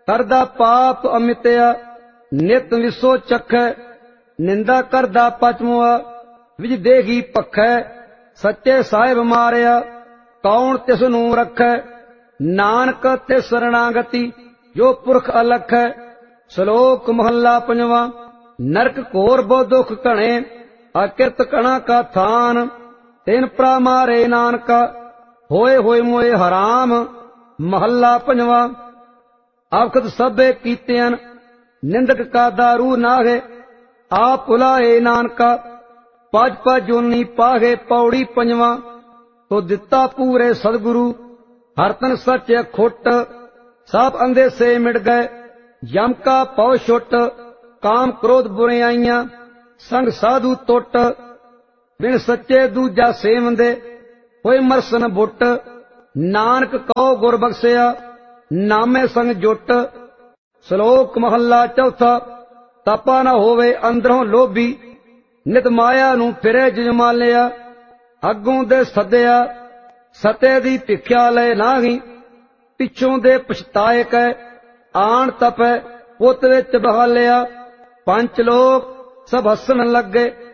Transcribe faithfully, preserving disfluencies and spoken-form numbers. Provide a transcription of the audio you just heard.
करदा पाप अमित्या नित विसो चखै, निंदा करदा पचमुआ विच देगी पखै। सच्चे साहिब मारिया कौन तिस नूं रखै, नानक ते शरणागति जो पुरख अलख है। श्लोक महला पंजवा। नरक घोर बहु दुख घणे, अकिरत कणा का थान, तिन प्रा मारे नानका होए होए मोए हराम। महला पंजवा। आखत सबे कीतियन निंदक का दारू नागे, आप भुलाए नानका पज पज जोनी पागे। पौड़ी पंजवा। तो दिता पूरे सदगुरु हरतन सच खोट, सब अंधे से मिट गए यम का पौ छुट। काम क्रोध बुराइयां संग साधु टुट, बिन सच्चे दूजा सेवंदे होए मरसन बुट। नानक कहो गुर बख्शिया नामे संग जुट। श्लोक महला चौथा। तपा न होवे अंदरों लोभी, नित माया नूं फिरे जजमालिया। अगों दे सद्या सते दी भिख्या ले नाही, पिछों दे पछताए कै आण तपै पुत विच बहालिया। पंच लोक सब हसन लगे,